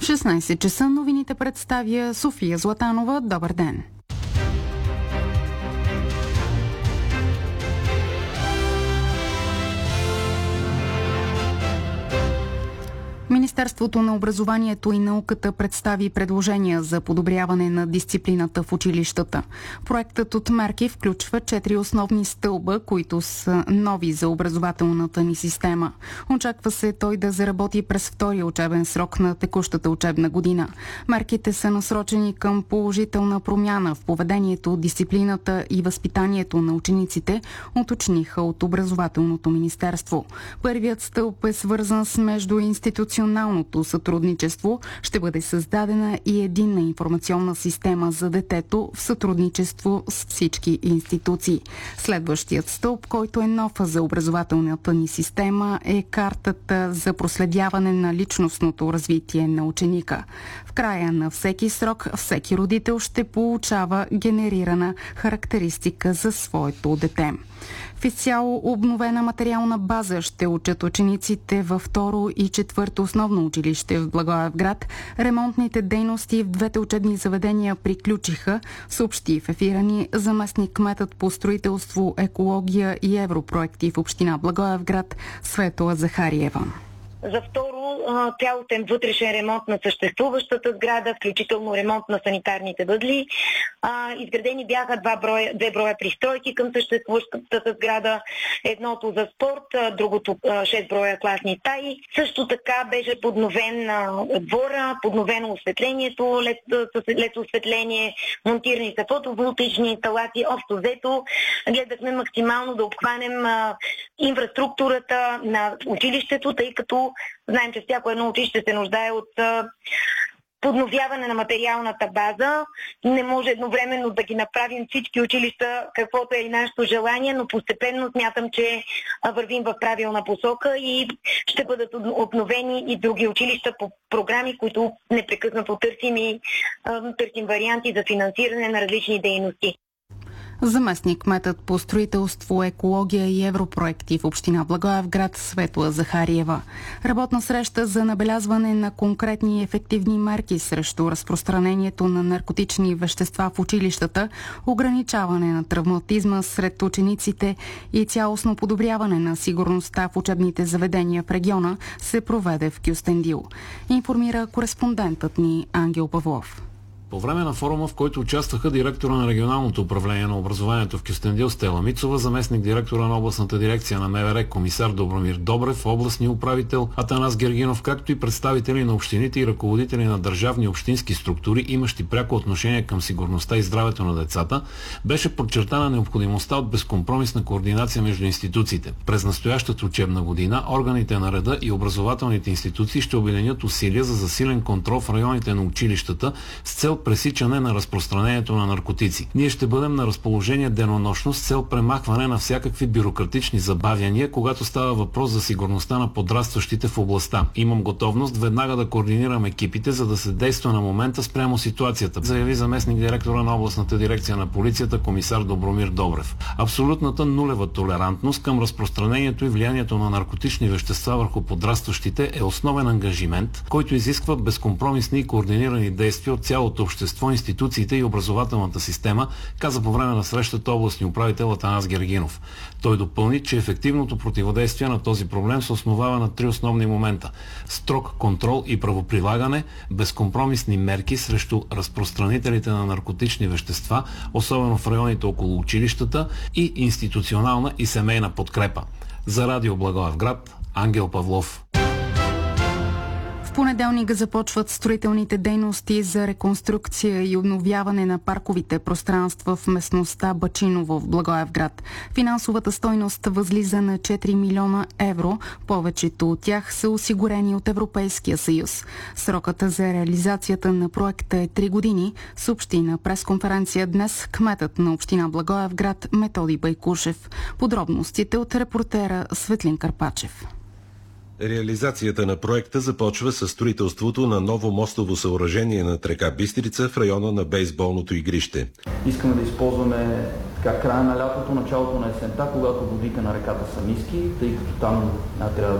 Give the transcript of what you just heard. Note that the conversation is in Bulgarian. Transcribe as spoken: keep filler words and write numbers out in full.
шестнайсет часа новините представя София Златанова. Добър ден! Министерството на образованието и науката представи предложения за подобряване на дисциплината в училищата. Проектът от мерки включва четири основни стълба, които са нови за образователната ни система. Очаква се той да заработи през втория учебен срок на текущата учебна година. Мерките са насрочени към положителна промяна в поведението, дисциплината и възпитанието на учениците, уточниха от Образователното министерство. Първият стълб е свързан с междуинституционалното Националното сътрудничество. Ще бъде създадена и единна информационна система за детето в сътрудничество с всички институции. Следващият стълб, който е нов за образователната ни система, е картата за проследяване на личностното развитие на ученика. В края на всеки срок всеки родител ще получава генерирана характеристика за своето дете. В изцяло обновена материална база ще учат учениците във второ и четвърто основно училище в Благоевград. Ремонтните дейности в двете учебни заведения приключиха, съобщи в ефира ни заместник-кметът по строителство, екология и европроекти в община Благоевград Светла Захариева. За второ, цялостен вътрешен ремонт на съществуващата сграда, включително ремонт на санитарните възли. Изградени бяха два броя, две броя пристройки към съществуващата сграда. Едното за спорт, другото шест броя класни стаи. Също така беше подновен двора, подновено осветлението, лед, лед осветление, монтирани са фотоволтаични инсталации. Общо взето гледахме максимално да обхванем инфраструктурата на училището, тъй като знаем, че всяко едно училище се нуждае от а, подновяване на материалната база. Не може едновременно да ги направим всички училища, каквото е и нашето желание, но постепенно смятам, че а, вървим в правилна посока и ще бъдат обновени и други училища по програми, които непрекъснато търсим и а, търсим варианти за финансиране на различни дейности. Заместник-кметът по строителство, екология и европроекти в община Благоевград Светла Захариева. Работна среща за набелязване на конкретни и ефективни мерки срещу разпространението на наркотични вещества в училищата, ограничаване на травматизма сред учениците и цялостно подобряване на сигурността в учебните заведения в региона се проведе в Кюстендил. Информира кореспондентът ни Ангел Павлов. По време на форума, в който участваха директора на регионалното управление на образованието в Кюстендил Стела Мицова, заместник директора на областната дирекция на МВР комисар Добромир Добрев, областния управител Атанас Гергинов, както и представители на общините и ръководители на държавни и общински структури, имащи пряко отношение към сигурността и здравето на децата, беше подчертана необходимостта от безкомпромисна координация между институциите. През настоящата учебна година органите на реда и образователните институции ще обединят усилия за засилен контрол в районите на училищата с цел пресичане на разпространението на наркотици. Ние ще бъдем на разположение денонощно с цел премахване на всякакви бюрократични забавяния, когато става въпрос за сигурността на подрастващите в областта. Имам готовност веднага да координирам екипите, за да се действа на момента спрямо ситуацията, заяви заместник директора на областната дирекция на полицията комисар Добромир Добрев. Абсолютната нулева толерантност към разпространението и влиянието на наркотични вещества върху подрастващите е основен ангажимент, който изисква безкомпромисни и координирани действия от цялото общество, институциите и образователната система, каза по време на срещата областния управител Атанас Гергинов. Той допълни, че ефективното противодействие на този проблем се основава на три основни момента: строг контрол и правоприлагане, безкомпромисни мерки срещу разпространителите на наркотични вещества, особено в районите около училищата, и институционална и семейна подкрепа. За Радио Благоевград, Ангел Павлов. В понеделник започват строителните дейности за реконструкция и обновяване на парковите пространства в местността Бачиново в Благоевград. Финансовата стойност възлиза на четири милиона евро. Повечето от тях са осигурени от Европейския съюз. Срокът за реализацията на проекта е три години, съобщи на пресконференция днес кметът на община Благоевград Методи Байкушев. Подробностите от репортера Светлин Карпачев. Реализацията на проекта започва със строителството на ново мостово съоръжение над река Бистрица в района на бейсболното игрище. Искаме да използваме така края на лятото, началото на есента, когато водите на реката са ниски, тъй като там трябва